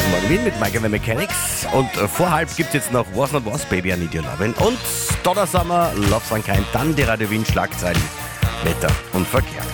Morgen Wien mit Mike and the Mechanics. Und vor halb gibt es jetzt noch Was Not Was, Baby, I Need Your Lovin'. Und Donnersummer, Love's Unkind, dann die Radio Wien Schlagzeilen, Wetter und Verkehr.